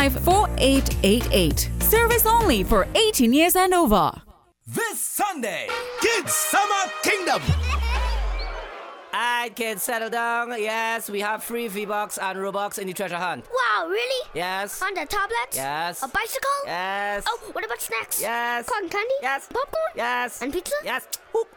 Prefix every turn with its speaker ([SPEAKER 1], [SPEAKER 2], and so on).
[SPEAKER 1] 054-885-4888. Service only for 18 years and over.
[SPEAKER 2] This Sunday, Kids Summer Kingdom.
[SPEAKER 3] Alright, kids, settle down. Yes, we have free V-Bucks and Robux in the treasure hunt.
[SPEAKER 4] Wow, really?
[SPEAKER 3] Yes.
[SPEAKER 4] On the tablets?
[SPEAKER 3] Yes.
[SPEAKER 4] A bicycle?
[SPEAKER 3] Yes.
[SPEAKER 4] Oh, what about snacks?
[SPEAKER 3] Yes.
[SPEAKER 4] Cotton candy?
[SPEAKER 3] Yes.
[SPEAKER 4] Popcorn?
[SPEAKER 3] Yes.
[SPEAKER 4] And pizza?
[SPEAKER 3] Yes. Ooh.